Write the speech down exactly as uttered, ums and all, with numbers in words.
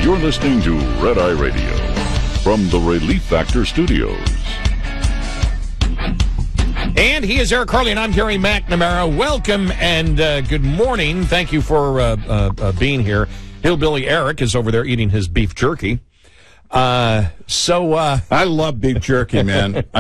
You're listening to Red Eye Radio from the Relief Factor Studios. And he is Eric Harley, and I'm Gary McNamara. Welcome and uh, good morning. Thank you for uh, uh, uh, being here. Hillbilly Eric is over there eating his beef jerky. Uh, so uh, I love beef jerky, man.